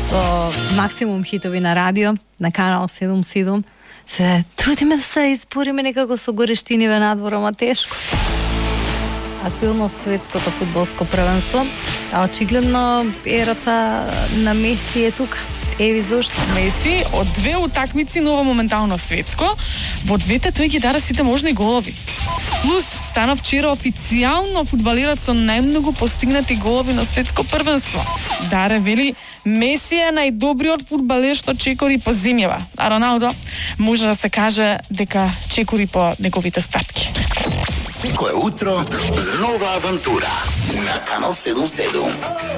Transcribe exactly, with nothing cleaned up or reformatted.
со максимум хитови на радио, на канал седум седум. Се трудиме да се избориме некако со горештиниве надвор, ама тешко. Актуелно светското фудбалско првенство, а очигледно ерата на Меси е тука. Еви зошто? Меси од две утакмици нова моментално светско, во двете тој ги даде сите можни голови. Плюс стана вчера официјално фудбалерот со најмногу постигнати голови на светско првенство. Даре вели, Меси е најдобриот фудбалер што чекори по земјава, а Роналдо може да се каже дека чекори по неговите стапки. Секое утро нова авантура на Канал седум седум.